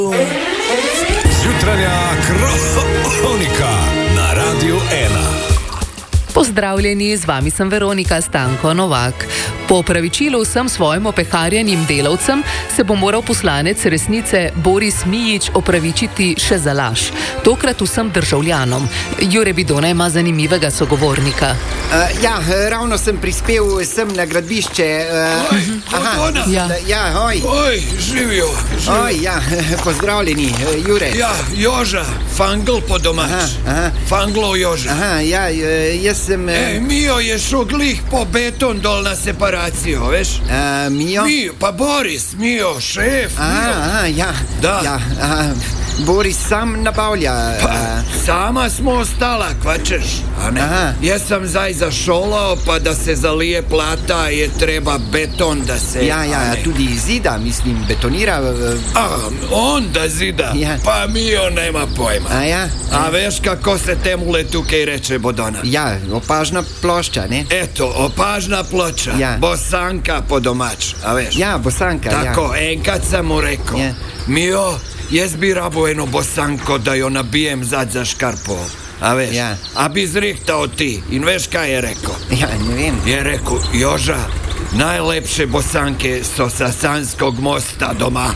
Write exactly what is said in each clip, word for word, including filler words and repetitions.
Jutranja kronika na Radiu ena. Pozdravljeni, z vami sem Veronika Stanko Novak. Po opravičilu vsem svojim opeharjenim delavcem se bo moral poslanec Resnice Boris Mijić opravičiti še za laž. Tokrat vsem državljanom. Jure Bidona ima zanimivega sogovornika. Uh, ja, ravno sem prispel sem na gradbišče. Uh, oj, Bidona! Ja, ja, oj. Oj, živijo, živijo. Oj, ja, pozdravljeni, uh, Jure. Ja, Joža, fangl po domač. Aha, aha. Fanglo Joža. Aha, ja, uh, jaz sem... Uh, E, Mijo je šel glih po beton dol na separacijo, veš? uh, Mijo? Mijo, pa Boris, Mijo, šef, Mijo. Aha, aha, ja. Da. Ja, aha. Boris sam nabavlja. Pa, Uh, sama smo ostala, kvačeš, a ne? Aha. Jaz sam zdaj zašolao, pa da se zalije plata, je treba beton da se... ja, ja, a ne? tudi zida, mislim, betonira. Uh, A, on da zida? Ja. Pa Mijo nema pojma. a ja? A veš kako se temule tukaj reče, Bodona? Ja, opažna plošča, ne? Eto, opažna ploča, Ja. bosanka po domač, a veš? Ja, bosanka, Tako, enkrat sam mu rekao, Ja. Mijo, jaz bi rabo eno bosanko da jo nabijem zad za škarpo, a veš? Ja. A bi zrihtao ti, in veš kaj je rekao? ja. Ja, ne vem. Je rekao, Joža, najlepše bosanke so sa Sanskog mosta doma.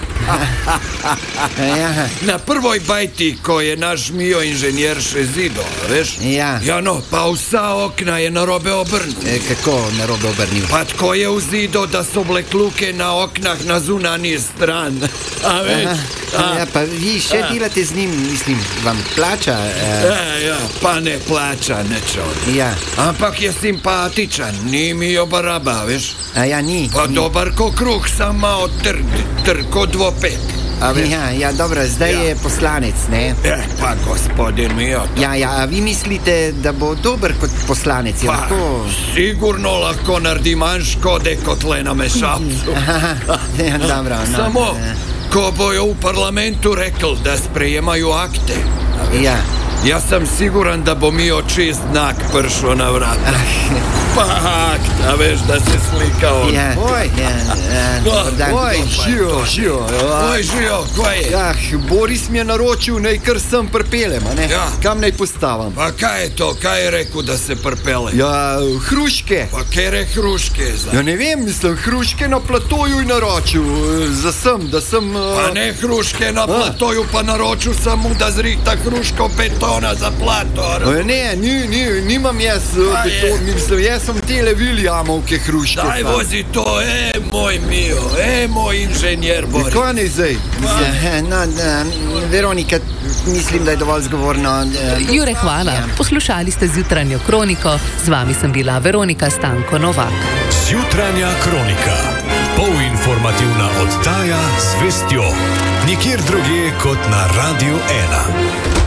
Ja, Na prvoj bajti, ko je naš Mijo inženjer še zido, veš? Ja. Ja no, pa vsa okna je narobe obrnul. e, kako narobe obrnil? Pa tko je uzido da so blekluke na oknah na zunanji stran, a veš? Aha, ja, pa vi še A. delate z njim, mislim, vam plača? Uh, E, ja, pa ne plača nečo. ja, Ampak je simpatičan, ni Mijo baraba, veš? a ja, ni. Pa ni. dobar ko kruh, sam malo trd, trd ko dvopek, a veš? Ja, ja, dobro, zdaj Ja. je poslanec, ne? E, pa gospodin Mijo, Ja, ja, a vi mislite, da bo dober kot poslanec? Je pa lahko... sigurno lahko naredi manj škode kot le na mešalcu. Aha, ja, dobro, no. Samo, eh, ko bojo v parlamentu rekli, da sprejemajo akte, a veš? Ja, Jaz sem siguran, da bo Mijo čist znak pršo na vrata. Pa akt, a veš, da se slika on. ja. Oj, ja, ja, No, dober dan. oj, živijo, živijo. Oj, živijo, kaj je? Ja, Boris mi je naročil, naj kar sem pripeljem, a ne? Ja. Kam naj postavim? Pa kaj je to, kaj je rekel, da se prpele? Ja, hruške. Pa kere hruške za? Ja, ne vem, mislim, hruške na platoju in naročil, eh, za sem, da sem... eh, Pa ne hruške na platoju, pa naročil sem mu, da zrihta hruško betona za plato. Eh, Ne, ni, ni, nimam jaz eh, A je? beton, mislim, jaz sem tele Williamovke hruške. Daj sam. vozi to, e, moj Mijo, e, moj inženjer Boris. Kaj ne zdaj? Mislim, no, da, Veronika, mislim, da je dovolj zgovorno. eh, Jure, hvala. Poslušali ste Jutranjo kroniko, z vami sem bila Veronika Stanko Novak. Jutranja kronika. Polinformativna oddaja z vestjo. Nikjer drugje kot na Radiu ena.